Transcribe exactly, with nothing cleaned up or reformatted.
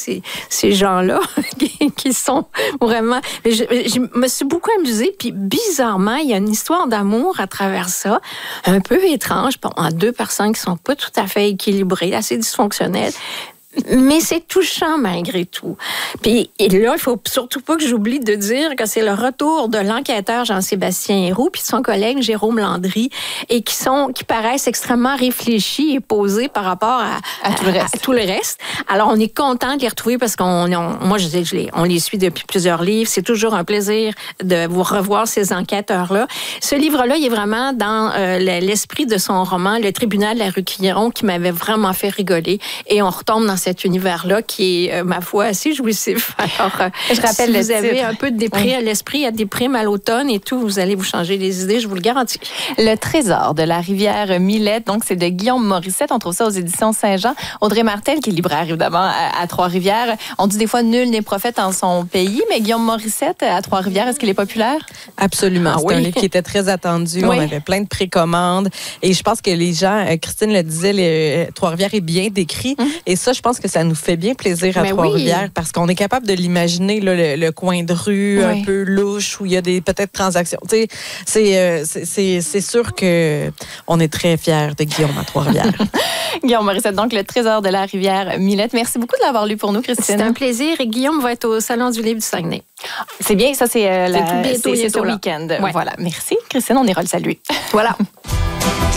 ces, ces gens-là qui, qui sont vraiment... Mais je, je me suis beaucoup amusée, puis bizarrement, il y a une histoire d'amour à travers ça, un peu étrange, bon, en deux personnes qui sont pas tout à fait équilibrées, assez dysfonctionnelles. Mais c'est touchant malgré tout. Puis et là, il faut surtout pas que j'oublie de dire que c'est le retour de l'enquêteur Jean-Sébastien Héroux puis de son collègue Jérôme Landry et qui sont qui paraissent extrêmement réfléchis et posés par rapport à, à, à, tout, le reste. à tout le reste. Alors on est content de les retrouver parce qu'on on, moi je, je les, on les suit depuis plusieurs livres. C'est toujours un plaisir de vous revoir ces enquêteurs-là. Ce livre-là, il est vraiment dans euh, l'esprit de son roman Le Tribunal de la rue Quiron qui m'avait vraiment fait rigoler et on retombe dans cet univers-là qui est, euh, ma foi, assez jouissif. Alors, euh, je rappelle, si vous avez titre. un peu de déprime oui. à l'esprit, il y a des primes à l'automne et tout, vous allez vous changer les idées, je vous le garantis. Le Trésor de la rivière Milette, donc c'est de Guillaume Morissette. On trouve ça aux éditions Saint-Jean. Audrey Martel, qui est libraire, évidemment, à, à Trois-Rivières. On dit des fois, nul n'est prophète en son pays, mais Guillaume Morissette, à Trois-Rivières, est-ce qu'il est populaire? Absolument. Ah, c'est oui. un livre qui était très attendu. Oui. On avait plein de précommandes. Et je pense que les gens, Christine le disait, les, Trois-Rivières est bien décrit. Mm-hmm. Et ça, je pense que ça nous fait bien plaisir à Trois-Rivières oui. parce qu'on est capable de l'imaginer, là, le, le coin de rue oui. un peu louche où il y a des peut-être transactions. Tu sais, c'est, euh, c'est, c'est, c'est sûr qu'on est très fiers de Guillaume à Trois-Rivières. Guillaume Morissette, donc le Trésor de la rivière Milette. Merci beaucoup de l'avoir lu pour nous, Christine. C'est un plaisir et Guillaume va être au Salon du livre du Saguenay. C'est bien, ça c'est, euh, c'est la, tout bientôt, c'est, c'est ce là. week-end. Ouais. Voilà, merci. Christine, on ira le saluer. Voilà.